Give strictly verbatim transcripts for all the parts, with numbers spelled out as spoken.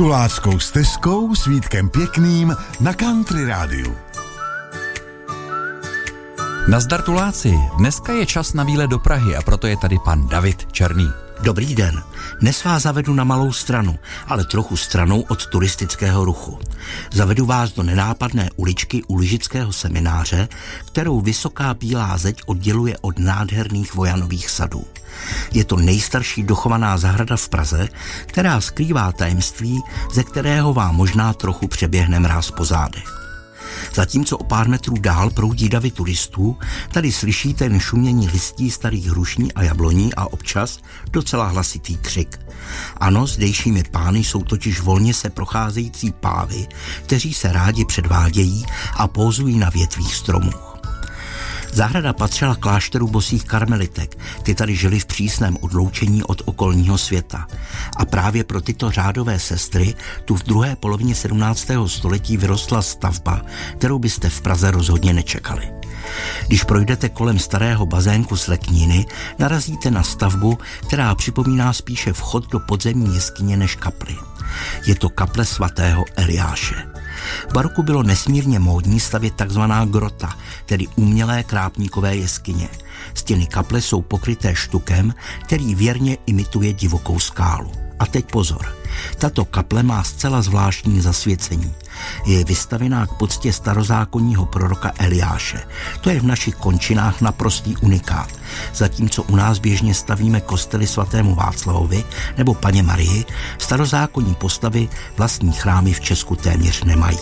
Tuláckou stezkou s Vítkem Pěkným na Country rádiu. Nazdar Tuláci, dneska je čas na výlet do Prahy a proto je tady pan David Černý. Dobrý den, dnes vás zavedu na malou stranu, ale trochu stranou od turistického ruchu. Zavedu vás do nenápadné uličky u lyžického semináře, kterou vysoká bílá zeď odděluje od nádherných Vojanových sadů. Je to nejstarší dochovaná zahrada v Praze, která skrývá tajemství, ze kterého vám možná trochu přeběhne mráz po zádech. Zatímco o pár metrů dál proudí davy turistů, tady slyšíte jen šumění listí starých hrušní a jabloní a občas docela hlasitý křik. Ano, zdejšími pány jsou totiž volně se procházející pávy, kteří se rádi předvádějí a pózují na větvích stromů. Zahrada patřila klášteru bosých karmelitek, ty tady žili v přísném odloučení od okolního světa. A právě pro tyto řádové sestry tu v druhé polovině sedmnáctého století vyrostla stavba, kterou byste v Praze rozhodně nečekali. Když projdete kolem starého bazénku z Lekníny, narazíte na stavbu, která připomíná spíše vchod do podzemní jeskyně než kapli. Je to kaple svatého Eliáše. V baroku bylo nesmírně módní stavět takzvaná grota, tedy umělé krápníkové jeskyně. Stěny kaple jsou pokryté štukem, který věrně imituje divokou skálu. A teď pozor, tato kaple má zcela zvláštní zasvěcení. Je vystavěná k poctě starozákonního proroka Eliáše. To je v našich končinách naprostý unikát. Zatímco u nás běžně stavíme kostely svatému Václavovi nebo Panně Marii, starozákonní postavy vlastní chrámy v Česku téměř nemají.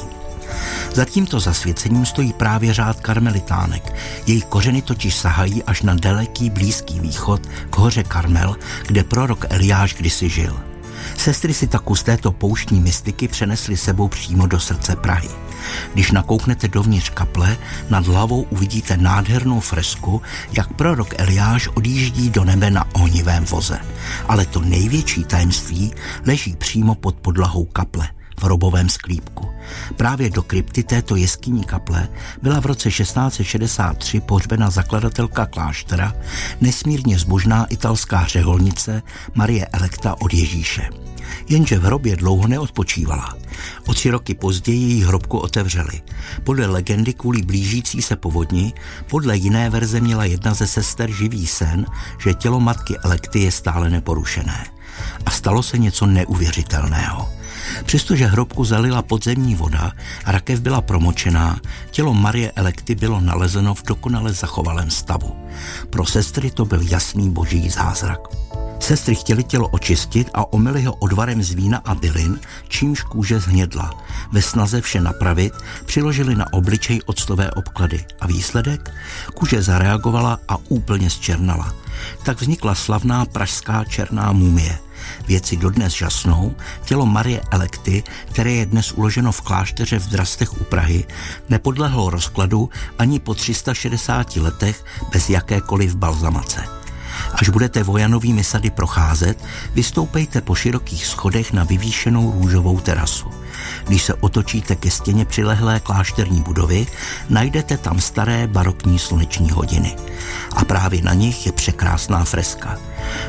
Za tímto zasvěcením stojí právě řád karmelitánek. Jejich kořeny totiž sahají až na daleký Blízký východ k hoře Karmel, kde prorok Eliáš kdysi žil. Sestry si tak z této pouštní mystiky přenesly sebou přímo do srdce Prahy. Když nakouknete dovnitř kaple, nad hlavou uvidíte nádhernou fresku, jak prorok Eliáš odjíždí do nebe na ohnivém voze. Ale to největší tajemství leží přímo pod podlahou kaple, v hrobovém sklípku. Právě do krypty této jeskyní kaple byla v roce šestnáct set šedesát tři pohřbena zakladatelka kláštera, nesmírně zbožná italská řeholnice Marie Electa od Ježíše. Jenže v hrobě dlouho neodpočívala. O tři roky později její hrobku otevřeli. Podle legendy kvůli blížící se povodni, podle jiné verze měla jedna ze sester živý sen, že tělo matky Electy je stále neporušené. A stalo se něco neuvěřitelného. Přestože hrobku zalila podzemní voda a rakev byla promočená, tělo Marie Electy bylo nalezeno v dokonale zachovalém stavu. Pro sestry to byl jasný boží zázrak. Sestry chtěly tělo očistit a omyly ho odvarem z vína a bylin, čímž kůže zhnědla. Ve snaze vše napravit přiložili na obličej octové obklady a výsledek? Kůže zareagovala a úplně zčernala. Tak vznikla slavná pražská černá mumie. Věci dodnes žasnou, tělo Marie Electy, které je dnes uloženo v klášteře v Drastech u Prahy, nepodlehlo rozkladu ani po tři sta šedesáti letech bez jakékoliv balzamace. Až budete Vojanovými sady procházet, vystoupejte po širokých schodech na vyvýšenou růžovou terasu. Když se otočíte ke stěně přilehlé klášterní budovy, najdete tam staré barokní sluneční hodiny. A právě na nich je překrásná freska.